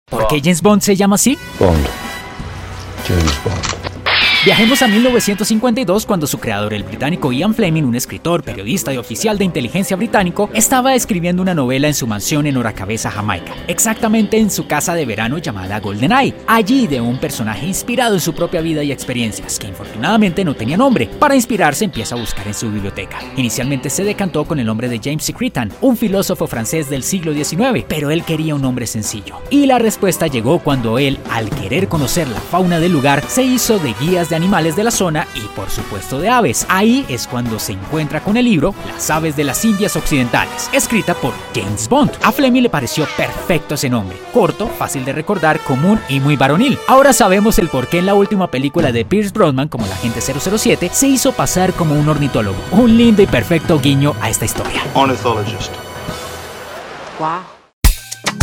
¿Por qué James Bond se llama así? Bond. James Bond. Viajemos a 1952 cuando su creador, el británico Ian Fleming, un escritor, periodista y oficial de inteligencia británico, estaba escribiendo una novela en su mansión en Horacabeza, Jamaica, exactamente en su casa de verano llamada GoldenEye. Allí de un personaje inspirado en su propia vida y experiencias, que infortunadamente no tenía nombre. Para inspirarse empieza a buscar en su biblioteca. Inicialmente se decantó con el nombre de James Secretan, un filósofo francés del siglo XIX, pero él quería un nombre sencillo. Y la respuesta llegó cuando él, al querer conocer la fauna del lugar, se hizo de guías de animales de la zona y por supuesto de aves. Ahí es cuando se encuentra con el libro Las aves de las Indias Occidentales, escrita por James Bond. A Fleming le pareció perfecto ese nombre, corto, fácil de recordar, común y muy varonil. Ahora sabemos el por qué en la última película de Pierce Brosnan como el agente 007 se hizo pasar como un ornitólogo. Un lindo y perfecto guiño a esta historia. Ornithologist. Wow.